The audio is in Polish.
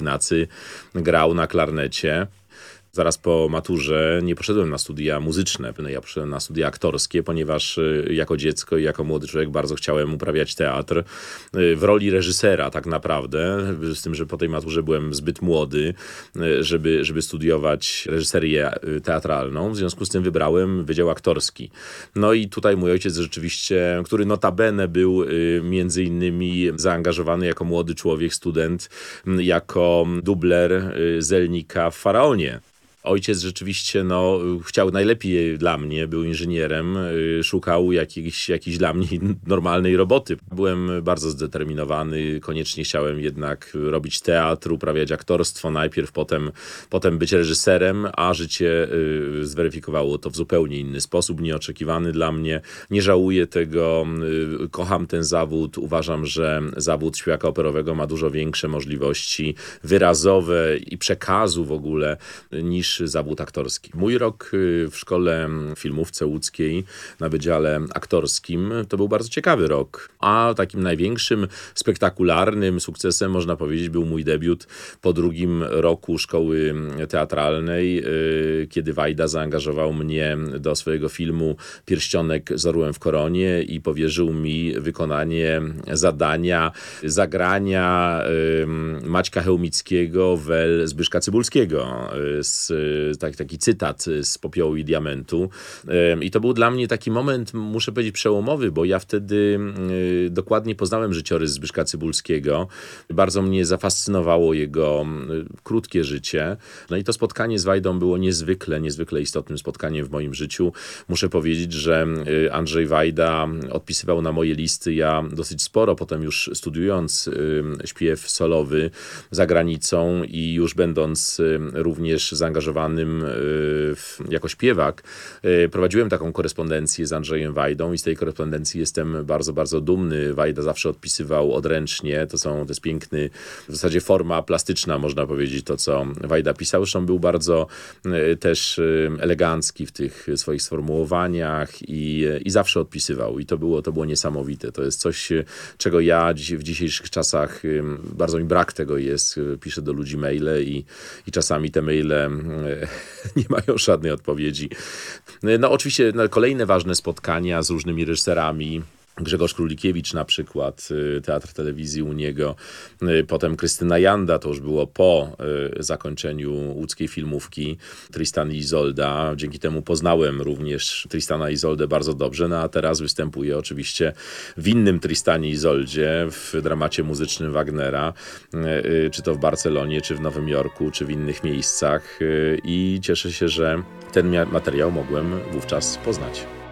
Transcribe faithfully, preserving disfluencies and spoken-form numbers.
Ignacy grał na klarnecie. Zaraz po maturze nie poszedłem na studia muzyczne, ja poszedłem na studia aktorskie, ponieważ jako dziecko i jako młody człowiek bardzo chciałem uprawiać teatr w roli reżysera tak naprawdę, z tym, że po tej maturze byłem zbyt młody, żeby, żeby studiować reżyserię teatralną, w związku z tym wybrałem Wydział Aktorski. No i tutaj mój ojciec rzeczywiście, który notabene był między innymi zaangażowany jako młody człowiek, student, jako dubler Zelnika w Faraonie. Ojciec rzeczywiście no, chciał najlepiej dla mnie, był inżynierem, szukał jakiejś, jakiejś dla mnie normalnej roboty. Byłem bardzo zdeterminowany, koniecznie chciałem jednak robić teatr, uprawiać aktorstwo najpierw, potem, potem być reżyserem, a życie zweryfikowało to w zupełnie inny sposób, nieoczekiwany dla mnie. Nie żałuję tego, kocham ten zawód, uważam, że zawód śpiewaka operowego ma dużo większe możliwości wyrazowe i przekazu w ogóle niż zawód aktorski. Mój rok w szkole filmówce łódzkiej na Wydziale Aktorskim to był bardzo ciekawy rok, a takim największym, spektakularnym sukcesem, można powiedzieć, był mój debiut po drugim roku szkoły teatralnej, kiedy Wajda zaangażował mnie do swojego filmu Pierścionek z orłem w koronie i powierzył mi wykonanie zadania zagrania Maćka Chełmickiego wel Zbyszka Cybulskiego z Tak, taki cytat z Popiołu i Diamentu. I to był dla mnie taki moment, muszę powiedzieć, przełomowy, bo ja wtedy dokładnie poznałem życiorys Zbyszka Cybulskiego. Bardzo mnie zafascynowało jego krótkie życie. No i to spotkanie z Wajdą było niezwykle, niezwykle istotnym spotkaniem w moim życiu. Muszę powiedzieć, że Andrzej Wajda odpisywał na moje listy. Ja dosyć sporo potem już studiując śpiew solowy za granicą i już będąc również zaangażowany jako śpiewak, prowadziłem taką korespondencję z Andrzejem Wajdą i z tej korespondencji jestem bardzo, bardzo dumny. Wajda zawsze odpisywał odręcznie. To, są, to jest piękny, w zasadzie forma plastyczna, można powiedzieć, to co Wajda pisał. Zresztą był bardzo też elegancki w tych swoich sformułowaniach i, i zawsze odpisywał. I to było, to było niesamowite. To jest coś, czego ja dziś, w dzisiejszych czasach, bardzo mi brak tego jest. Piszę do ludzi maile i, i czasami te maile nie mają żadnej odpowiedzi. No oczywiście no, kolejne ważne spotkania z różnymi reżyserami. Grzegorz Królikiewicz na przykład, Teatr Telewizji u niego, potem Krystyna Janda, to już było po zakończeniu łódzkiej filmówki Tristan i Izolda. Dzięki temu poznałem również Tristana i Izoldę bardzo dobrze, no a teraz występuję oczywiście w innym Tristanie i Izoldzie, w dramacie muzycznym Wagnera, czy to w Barcelonie, czy w Nowym Jorku, czy w innych miejscach i cieszę się, że ten materiał mogłem wówczas poznać.